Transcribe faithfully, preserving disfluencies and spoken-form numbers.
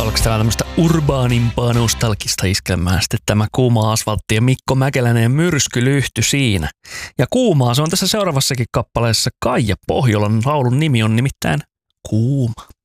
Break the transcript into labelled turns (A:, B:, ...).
A: seuraavaksi tämä tämmöistä urbaanimpaa nostalgista iskelmää. Sitten tämä Kuuma asfaltti ja Mikko Mäkelänen ja Myrskylyhty siinä. Ja kuumaa se on tässä seuraavassakin kappaleessa. Kaija Pohjolan laulun nimi on nimittäin Kuuma.